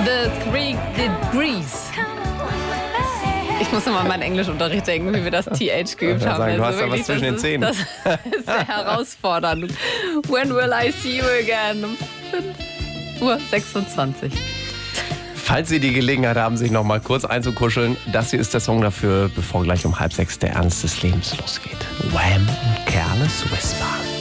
The Three Degrees. Ich muss nochmal an meinen Englischunterricht denken, wie wir das TH geübt haben. Sagen, du hast Also da was wirklich, zwischen den Zähnen. Das ist sehr herausfordernd. When will I see you again? Um 5:26 Uhr. Falls Sie die Gelegenheit haben, sich noch mal kurz einzukuscheln, das hier ist der Song dafür, bevor gleich um 5:30 der Ernst des Lebens losgeht. Wham! Careless Whisper.